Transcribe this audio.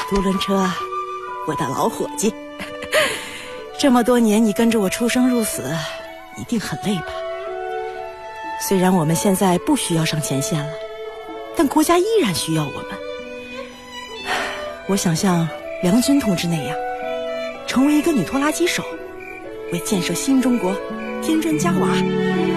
独轮车，我的老伙计，这么多年你跟着我出生入死，一定很累吧？虽然我们现在不需要上前线了，但国家依然需要我们。我想像梁军同志那样，成为一个女拖拉机手，为建设新中国添砖加瓦。